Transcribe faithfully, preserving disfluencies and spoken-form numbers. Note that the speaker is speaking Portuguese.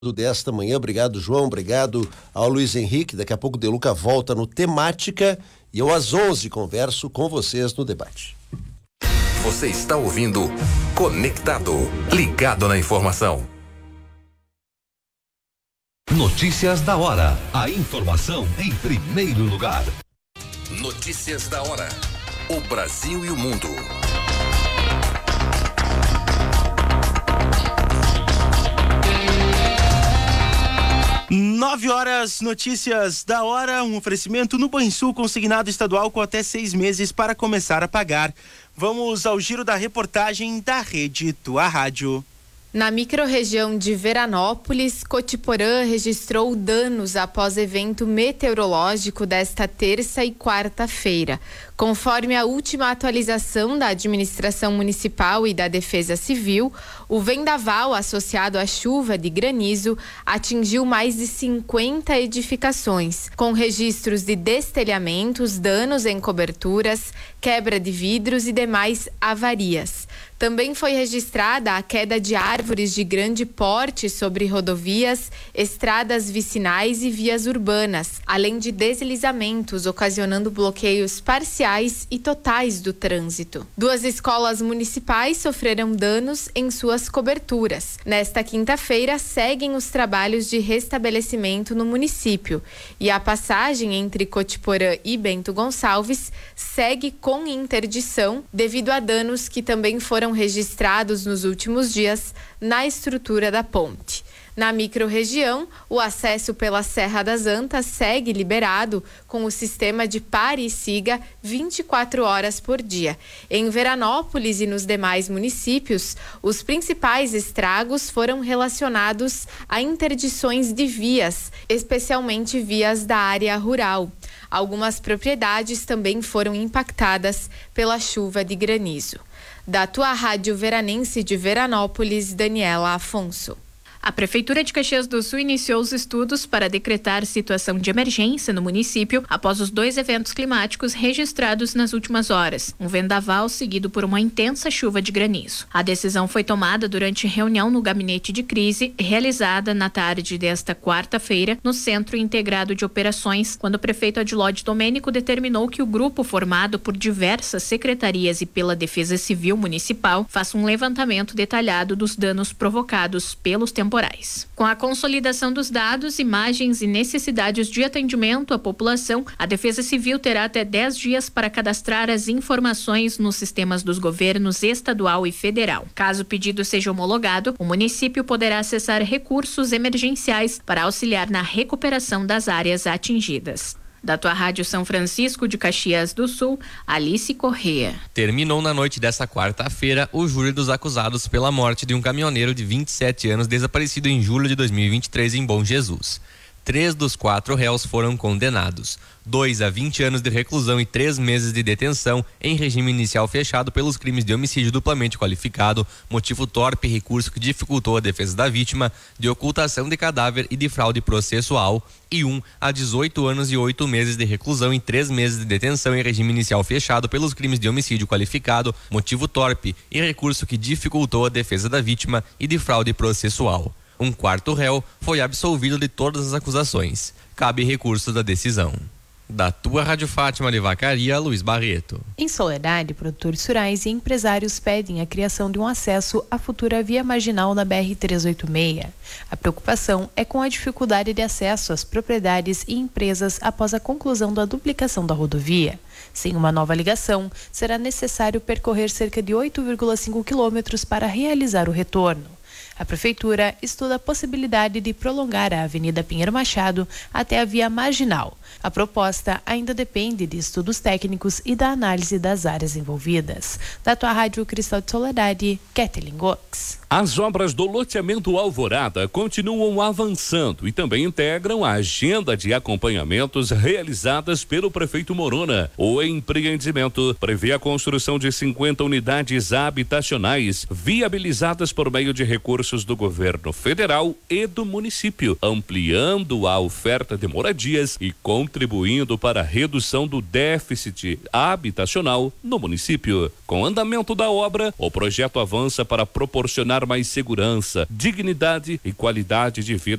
desta manhã. Obrigado, João. Obrigado ao Luiz Henrique. Daqui a pouco o Deluca volta no Temática e eu às onze converso com vocês no debate. Você está ouvindo Conectado, ligado na informação. Notícias da hora. A informação em primeiro lugar. Notícias da hora. O Brasil e o mundo. Nove horas, notícias da hora, um oferecimento no Banrisul consignado estadual com até seis meses para começar a pagar. Vamos ao giro da reportagem da Rede Tua Rádio. Na microrregião de Veranópolis, Cotiporã registrou danos após evento meteorológico desta terça e quarta-feira. Conforme a última atualização da Administração Municipal e da Defesa Civil, o vendaval associado à chuva de granizo atingiu mais de cinquenta edificações, com registros de destelhamentos, danos em coberturas, quebra de vidros e demais avarias. Também foi registrada a queda de árvores de grande porte sobre rodovias, estradas vicinais e vias urbanas, além de deslizamentos, ocasionando bloqueios parciais e totais do trânsito. Duas escolas municipais sofreram danos em suas coberturas. Nesta quinta-feira, seguem os trabalhos de restabelecimento no município e a passagem entre Cotiporã e Bento Gonçalves segue com interdição devido a danos que também foram registrados nos últimos dias na estrutura da ponte. Na microrregião, o acesso pela Serra das Antas segue liberado com o sistema de pare e siga vinte e quatro horas por dia. Em Veranópolis e nos demais municípios, os principais estragos foram relacionados a interdições de vias, especialmente vias da área rural. Algumas propriedades também foram impactadas pela chuva de granizo. Da Tua Rádio Veranense de Veranópolis, Daniela Afonso. A Prefeitura de Caxias do Sul iniciou os estudos para decretar situação de emergência no município após os dois eventos climáticos registrados nas últimas horas, um vendaval seguido por uma intensa chuva de granizo. A decisão foi tomada durante reunião no gabinete de crise realizada na tarde desta quarta-feira no Centro Integrado de Operações, quando o prefeito Adilode Domênico determinou que o grupo formado por diversas secretarias e pela Defesa Civil Municipal faça um levantamento detalhado dos danos provocados pelos temporais. Com a consolidação dos dados, imagens e necessidades de atendimento à população, a Defesa Civil terá até dez dias para cadastrar as informações nos sistemas dos governos estadual e federal. Caso o pedido seja homologado, o município poderá acessar recursos emergenciais para auxiliar na recuperação das áreas atingidas. Da Tua Rádio São Francisco de Caxias do Sul, Alice Corrêa. Terminou na noite desta quarta-feira o júri dos acusados pela morte de um caminhoneiro de vinte e sete anos desaparecido em julho de dois mil e vinte e três em Bom Jesus. Três dos quatro réus foram condenados, dois a vinte anos de reclusão e três meses de detenção em regime inicial fechado pelos crimes de homicídio duplamente qualificado, motivo torpe e recurso que dificultou a defesa da vítima, de ocultação de cadáver e de fraude processual, e um a dezoito anos e oito meses de reclusão e três meses de detenção em regime inicial fechado pelos crimes de homicídio qualificado, motivo torpe e recurso que dificultou a defesa da vítima e de fraude processual. Um quarto réu foi absolvido de todas as acusações. Cabe recurso da decisão. Da Tua Rádio Fátima de Vacaria, Luiz Barreto. Em Soledade, produtores rurais e empresários pedem a criação de um acesso à futura via marginal na B R trezentos e oitenta e seis. A preocupação é com a dificuldade de acesso às propriedades e empresas após a conclusão da duplicação da rodovia. Sem uma nova ligação, será necessário percorrer cerca de oito vírgula cinco quilômetros para realizar o retorno. A Prefeitura estuda a possibilidade de prolongar a Avenida Pinheiro Machado até a via marginal. A proposta ainda depende de estudos técnicos e da análise das áreas envolvidas. Da Tua Rádio Cristal de Soledade, Kathleen Gox. As obras do loteamento Alvorada continuam avançando e também integram a agenda de acompanhamentos realizadas pelo prefeito Morona. O empreendimento prevê a construção de cinquenta unidades habitacionais viabilizadas por meio de recursos recursos do governo federal e do município, ampliando a oferta de moradias e contribuindo para a redução do déficit habitacional no município. Com o andamento da obra, o projeto avança para proporcionar mais segurança, dignidade e qualidade de vida